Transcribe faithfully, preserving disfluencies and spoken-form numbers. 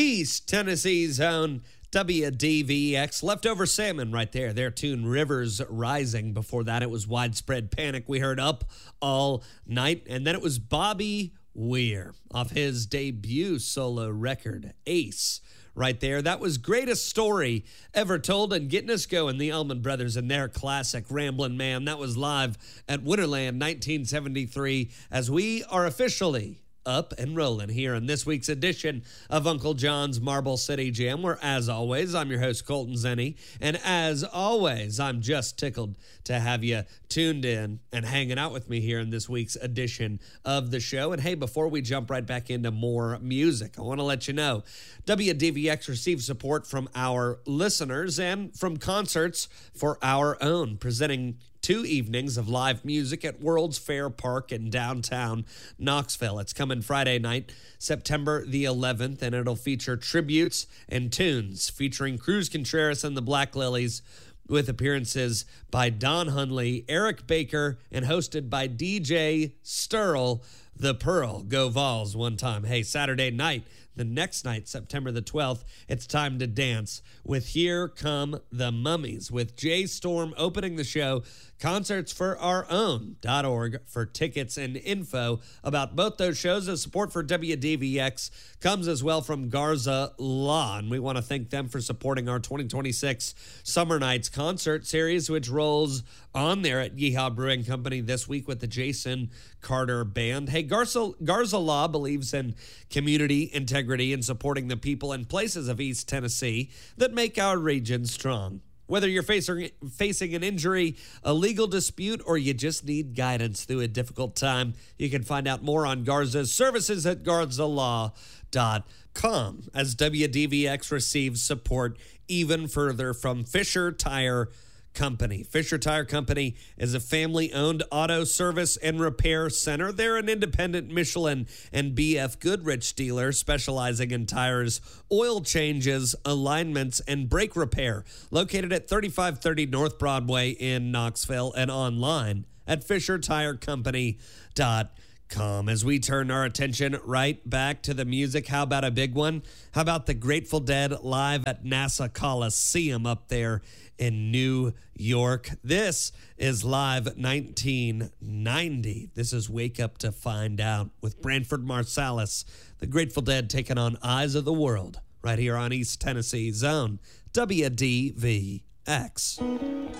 East Tennessee's own W D V X. Leftover Salmon right there. Their tune Rivers Rising. Before that, it was Widespread Panic. We heard Up All Night. And then it was Bobby Weir off his debut solo record, Ace. Right there. That was Greatest Story Ever Told, and getting us going, the Allman Brothers and their classic Ramblin' Man. That was live at Winterland nineteen seventy-three, as we are officially up and rolling here in this week's edition of Uncle John's Marble City Jam, where, as always, I'm your host, Colton Zenny, and as always, I'm just tickled to have you tuned in and hanging out with me here in this week's edition of the show. And hey, before we jump right back into more music, I want to let you know W D V X receives support from our listeners and from concerts for our own, presenting two evenings of live music at World's Fair Park in downtown Knoxville. It's coming Friday night, September the eleventh, and it'll feature tributes and tunes featuring Cruz Contreras and the Black Lilies, with appearances by Don Hunley, Eric Baker, and hosted by D J Sterl, the Pearl. Go Vols one time. Hey, Saturday night, the next night, September the twelfth, it's time to dance with Here Come the Mummies, with Jay Storm opening the show. Concerts for our own dot org for tickets and info about both those shows. The support for W D V X comes as well from Garza Law, and we want to thank them for supporting our twenty twenty-six Summer Nights concert series, which rolls on there at Yeehaw Brewing Company this week with the Jason Carter Band. Hey, Garza, Garza Law believes in community integrity and supporting the people and places of East Tennessee that make our region strong. Whether you're facing, facing an injury, a legal dispute, or you just need guidance through a difficult time, you can find out more on Garza's services at garza law dot com, as W D V X receives support even further from Fisher Tire Company. Fisher Tire Company is a family-owned auto service and repair center. They're an independent Michelin and B F Goodrich dealer specializing in tires, oil changes, alignments, and brake repair. Located at thirty-five thirty North Broadway in Knoxville and online at fisher tire company dot com. As we turn our attention right back to the music, how about a big one? How about the Grateful Dead live at NASA Coliseum up there in New York? This is Live nineteen ninety. This is Wake Up to Find Out with Branford Marsalis. The Grateful Dead taking on Eyes of the World right here on East Tennessee's own W D V X.